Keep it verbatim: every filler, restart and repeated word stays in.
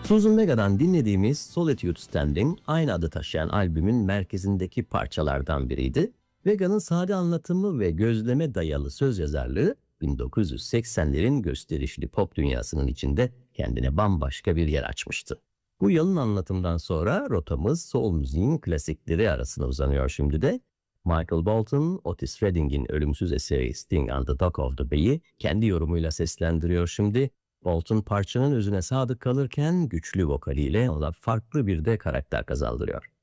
Susan Vega'dan dinlediğimiz Solitude Standing, aynı adı taşıyan albümün merkezindeki parçalardan biriydi. Vega'nın sade anlatımı ve gözleme dayalı söz yazarlığı bin dokuz yüz seksenlerin gösterişli pop dünyasının içinde kendine bambaşka bir yer açmıştı. Bu yalın anlatımdan sonra rotamız soul müziğin klasikleri arasına uzanıyor şimdi de. Michael Bolton, Otis Redding'in ölümsüz eseri Sting and the Dock of the Bay'i kendi yorumuyla seslendiriyor şimdi. Bolton parçanın özüne sadık kalırken güçlü vokaliyle ona farklı bir de karakter kazandırıyor.